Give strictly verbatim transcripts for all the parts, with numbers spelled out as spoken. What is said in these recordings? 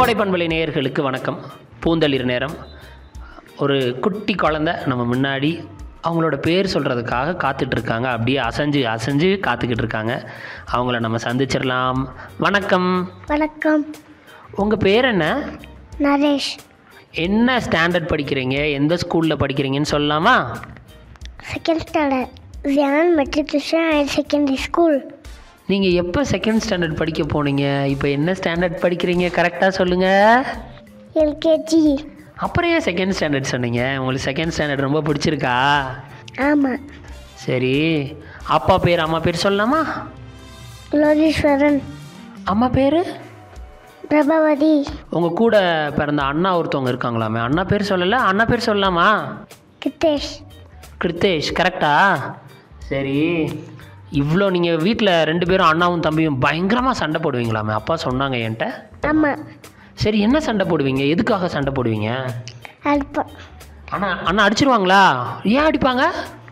கோடை பண்பலை நேயர்களுக்கு வணக்கம். பூந்தளிர் நேரம். ஒரு குட்டி குழந்தை நம்ம முன்னாடி அவங்களோட பேர் சொல்கிறதுக்காக காத்துட்ருக்காங்க. அப்படியே அசைஞ்சு அசைஞ்சு காத்துக்கிட்டு இருக்காங்க. அவங்கள நம்ம சந்திச்சிடலாம். வணக்கம். வணக்கம். உங்கள் பேர் என்ன? நரேஷ். என்ன ஸ்டாண்டர்ட் படிக்கிறீங்க? எந்த ஸ்கூலில் படிக்கிறீங்கன்னு சொல்லலாமா? Second standard Ziyan matriculation higher secondary school. நீங்கள் எப்போ செகண்ட் ஸ்டாண்டர்ட் படிக்க போனீங்க? இப்போ என்ன ஸ்டாண்டர்ட் படிக்கிறீங்க கரெக்டாக சொல்லுங்கள். எல்கேஜி. அப்புறம் ஏன் செகண்ட் ஸ்டாண்டர்ட் சொன்னீங்க? உங்களுக்கு செகண்ட் ஸ்டாண்டர்ட் ரொம்ப பிடிச்சிருக்கா? ஆமாம். சரி, அப்பா பேர் அம்மா பேர் சொல்லலாமா? லோகேஸ்வரன். அம்மா பேர்? பிரபாவதி. உங்கள் கூட பிறந்த அண்ணா ஒருத்தவங்க இருக்காங்களாமே, அண்ணா பேர் சொல்லலை, அண்ணா பேர் சொல்லலாமா? கிருத்தேஷ். கிருத்தேஷ் கரெக்டா? சரி, இவ்வளோ நீங்கள் வீட்டில் ரெண்டு பேரும் அண்ணாவும் தம்பியும் பயங்கரமாக சண்டை போடுவீங்களாமே, அப்பா சொன்னாங்க என்கிட்ட. ஆமாம். சரி, என்ன சண்டை போடுவீங்க? எதுக்காக சண்டை போடுவீங்க? அல்பா. அண்ணா அண்ணா அடிச்சிருவாங்களா? ஏன் அடிப்பாங்க?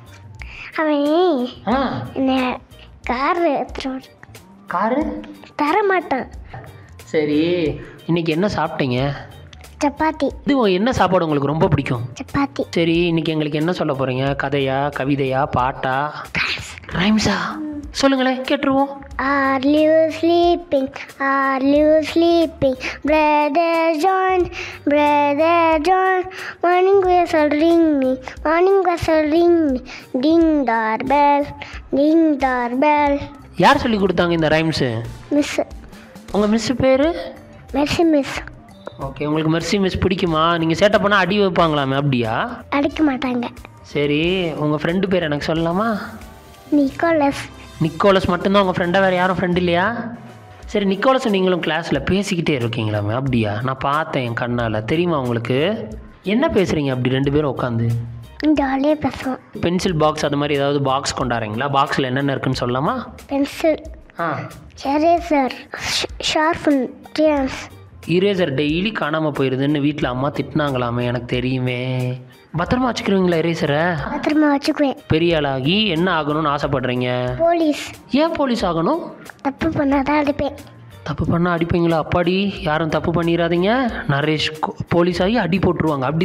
அவன் ஆ என்ன கார் எடுத்துட்டு காரு தர மாட்டான். சரி, இன்னைக்கு என்ன சாப்பிட்டீங்க? சப்பாத்தி. இது என்ன சாப்பாடு உங்களுக்கு ரொம்ப பிடிக்கும்? சப்பாத்தி. சரி, இன்னைக்கு எங்களுக்கு என்ன சொல்ல போகிறீங்க? கதையா, கவிதையா, பாட்டா, ரைம்ஸா? சொல்லுங்களேன், கேட்டுருவோம். Are you sleeping? Are you sleeping? Brother John, Brother John. Morning whistle ringing, morning whistle ringing. Ding doorbell, ding doorbell. யார் சொல்லி கொடுத்தாங்க இந்த ரைம்ஸு? மிஸ். உங்கள் மிஸ் பேர்? Mercy miss. ஓகே, உங்களுக்கு மெர்சி மிஸ் பிடிக்குமா? நீங்கள் சேட்டை பண்ணால் அடி வைப்பாங்களாமே, அப்படியா? அடிக்க மாட்டாங்க. சரி, உங்கள் ஃப்ரெண்டு பேர் எனக்கு சொல்லலாமா? நிக்கோலஸ். நிக்கோலஸ் மட்டும்தான் உங்கள் ஃப்ரெண்டாக? வேறு யாரும் ஃப்ரெண்ட் இல்லையா? சரி, நிக்கோலஸ் நீங்களும் கிளாஸில் பேசிக்கிட்டே இருக்கீங்களாமே, அப்படியா? நான் பார்த்தேன் என் கண்ணால். தெரியுமா உங்களுக்கு? என்ன பேசுகிறீங்க அப்படி ரெண்டு பேரும் உட்காந்து? ஜாலியாக பேசுவோம். பென்சில் பாக்ஸ் அது மாதிரி ஏதாவது பாக்ஸ் கொண்டாடுறீங்களா? பாக்ஸில் என்னென்ன இருக்குன்னு சொல்லலாமா? பென்சில், ஆ, எரேசர், ஷார்பன், ட்ரியான்ஸ். இரேசர் டெய்லி காணாமல் போயிடுதுன்னு வீட்டில் அம்மா திட்டினாங்களாமே, எனக்கு தெரியுமே. பத்திரமா வச்சுக்கிறீங்களா இரேசரை? பத்திரமா வச்சுக்குவேன். பெரிய ஆளாகி என்ன ஆகணும்னு ஆசைப்படுறீங்க? போலீஸ். ஏன் போலீஸ் ஆகணும்? தப்பு பண்ணாதான் அடிப்பேன். தப்பு பண்ணால் அடிப்பீங்களா? அப்பாடி, யாரும் தப்பு பண்ணிடாதீங்க. நரேஷ் போலீஸ் ஆகி அடி போட்டுருவாங்க, அப்படி